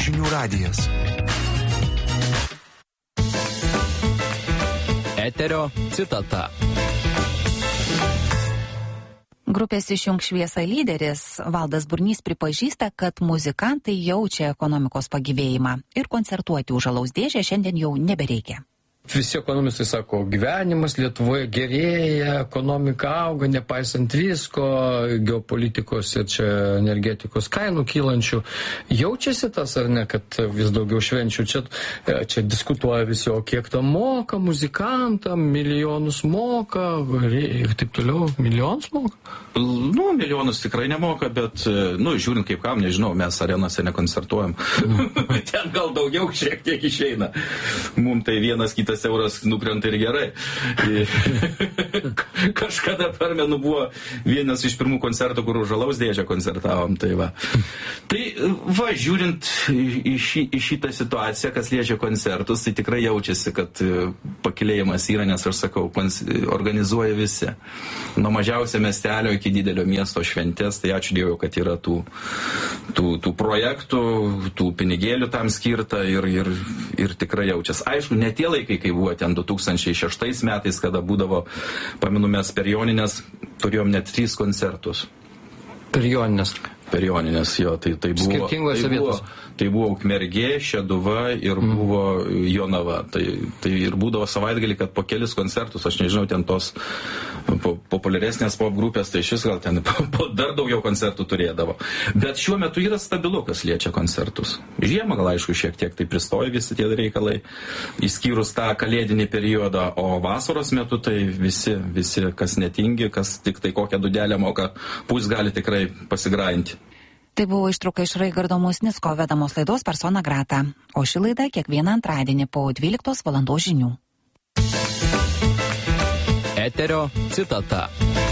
Žinių radijas. Eterio citata. Grupės Išjunk šviesą lyderis Valdas Burnys pripažįsta, kad muzikantai jaučia ekonomikos pagyvėjimą ir koncertuoti už alaus dėžę šiandien jau nebereikia. Visi ekonomistai sako, gyvenimas Lietuvoje gerėja, ekonomika auga, nepaisant visko, geopolitikos ir čia energetikos kainų kylančių. Jaučiasi tas ar ne, kad vis daugiau švenčių? Čia diskutuoja visi, o kiek tam moka muzikantam, milijonus moka ir taip toliau. Milijonus moka? Milijonus tikrai nemoka, bet, žiūrint kaip kam, nežinau, mes arenose nekoncertuojam. Ten gal daugiau šiek tiek išeina. Mums tai vienas kitas euras nukrenta ir gerai. Kažkada permenų buvo vienas iš pirmų koncertų, kur už alaus dėžę koncertavom. Tai va, žiūrint į šitą situaciją, kas liečia koncertus, tai tikrai jaučiasi, kad pakilėjimas yra, nes aš sakau, organizuoja visi. Nuo mažiausio miestelio iki didelio miesto šventės, tai ačiū Dievui, kad yra tų projektų, tų pinigėlių tam skirta ir tikrai jaučiasi. Aišku, ne tie laikai, kai buvo ten 2006 metais, kada būdavo, pamenu, mes per Joninės turėjom net 3 koncertus. Per Joninės? Per Joninės, jo, tai buvo... Skirtingose vietose? Tai buvo Ukmergė, Šeduva ir buvo Jonava. Tai ir būdavo savaitgalį, kad po kelis koncertus, aš nežinau, ten tos populiaresnės pop grupės, tai šis gal ten dar daugiau koncertų turėdavo. Bet šiuo metu yra stabilu, kas liečia koncertus. Žiemą gal aišku šiek tiek tai pristoja visi tie reikalai, išskyrus tą kalėdinį periodą, o vasaros metu tai visi, kas netingi, kas tik tai kokią dudelę moka, gali tikrai pasigrainti. Tai buvo ištrauka iš Raigardo Musnicko vedamos laidos Persona Grata, o ši laida kiekvieną antradienį po 12 valandos žinių. Eterio citata.